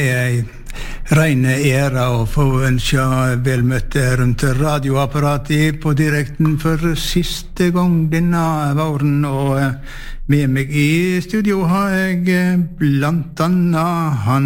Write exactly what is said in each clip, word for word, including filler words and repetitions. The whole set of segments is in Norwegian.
ei rein ære å få ønske velmøtte rundt radioapparatet på direkten for siste gang denne våren, og med meg i studio har jeg blant annet han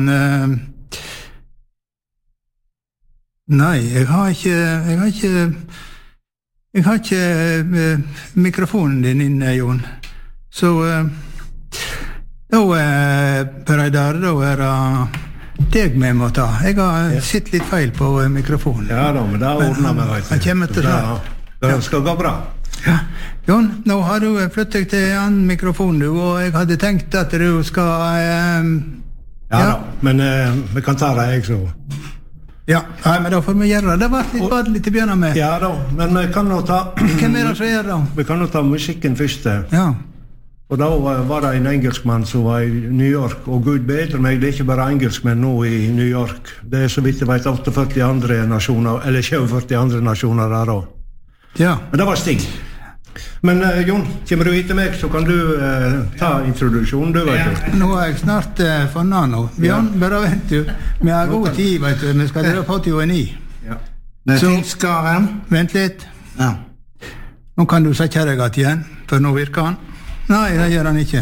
nei, jeg har ikke jeg har ikke jeg har ikke mikrofonen din inne, Jon, så da Per Eidar, da er det deg med må ta. Jeg har ja. Sett litt feil på mikrofonen. Ja da, men det ordner meg, vet du. Han kommer til det. Det skal gå bra. Ja. Jon, nå har du flyttet deg til en mikrofon, du, og jeg hadde tenkt at du skal... Um, ja, ja da, men uh, vi kan ta det, jeg så. Ja, nei, men da får vi gjøre det. Det var litt badelig til å begynne med. Ja da, men vi kan jo ta... Hvem er det som gjør det? Vi kan jo ta musikken først. Ja. Og da var det en engelskmann som var i New York, og Gud bedre meg, det er ikke bare engelskmenn nå i New York. Det er så vidt jeg vet åttiførti andre nasjoner, eller tjueførti andre nasjoner der også. Ja. Men det var Stig. Men uh, Jon, kommer du hit til meg, så kan du uh, ta introduksjonen, du vet du. Ja. Nå er jeg snart uh, funnet nå. Bjørn, ja. Bare vent du. Vi har god tid, vet du. Vi skal dere på til en i. Ja. Det er skaren. Vent litt. Ja. Nå kan du sette deg at igjen, for nå virker han. Nei, det gjør han ikke.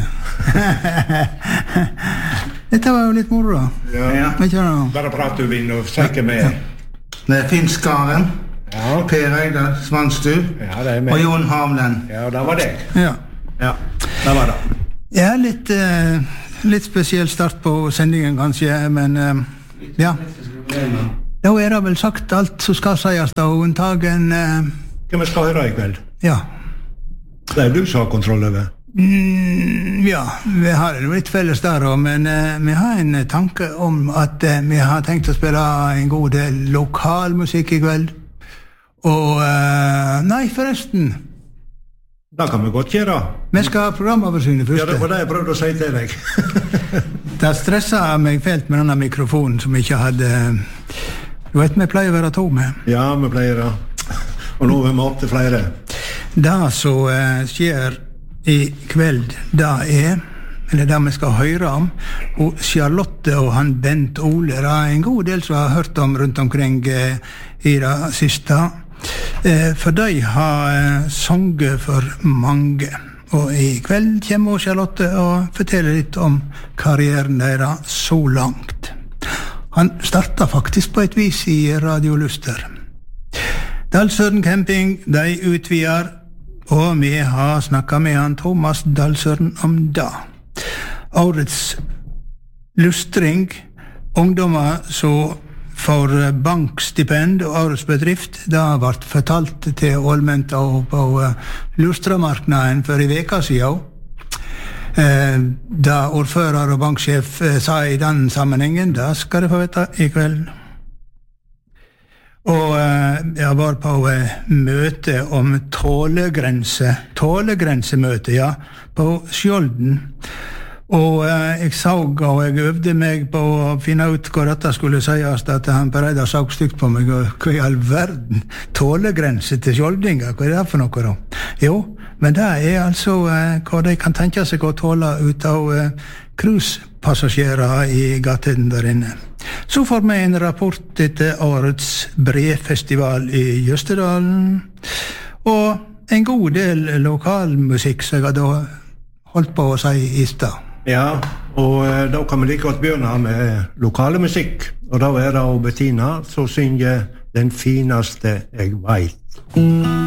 Dette var jo litt moro da. Ja, ja. Bare prat du, Vinn, og sikker med. Det er Finn Skaren, ja. Per Eidar Svansdu, ja, det er med. Og Jon Hamlen. Ja, det var deg. Ja. Ja, det var det. Ja, litt, uh, litt spesiell start på sendingen kanskje, men uh, ja. Da er det vel sagt alt som skal sies da, unntagen... Uh, Hva vi skal høre i kveld? Ja. Det er du som har kontroll over. Mm, ja, vi har litt felles der også, men uh, vi har en tanke om at uh, vi har tenkt å spille en god del lokalmusikk i kveld. Og, uh, nei, forresten. Da kan vi godt gjøre. Vi skal ha programoversynet først. Ja, det var det jeg prøvde å si til deg. Det stresset meg fælt med denne mikrofonen som ikke hadde... Du vet, vi pleier å være to med. Ja, vi pleier det. Og nå er vi opp til flere. Det som uh, skjer i kveld, det er, eller det vi skal høre om, og Charlotte og han Bent Ole, det er en god del som har hørt om rundt omkring uh, i det siste, uh, for de har uh, sunget for mange. Og i kveld kommer Charlotte og forteller litt om karrieren deres så langt. Han startet faktisk på et vis i Radio Luster. Dalsøren Camping, de utvider, og vi har snakket med han Thomas Dalsøren om det. Årets lustring, ungdommer som får bankstipend og årets bedrift, det har vært fortalt til Ålmenta og på lustramarknaden for i veka siden. Eh, da ordfører og banksjef eh, sa i den sammenhengen, det skal du få vite i kveld. Og uh, jeg var på uh, møte om tålegrense, tålegrensemøte, ja, på Skjolden. Og uh, jeg så, og jeg øvde meg på å finne ut hva dette skulle sies, at han Per Eidar så stygt på meg, og hva i all verden, tålegrense til Skjoldinga, hva er det for noe da? Jo, men det er altså uh, hva de kan tenke seg å tåle ut av uh, cruisepassasjerer i gaten der inne. Så får vi en rapport etter årets brefestival i Jøstedalen, og en god del lokalmusikk som jeg hadde holdt på å si i sted. Ja, og eh, da kan vi like godt begynne med lokale musikk, og da er det Bettina som synger Den fineste jeg vet.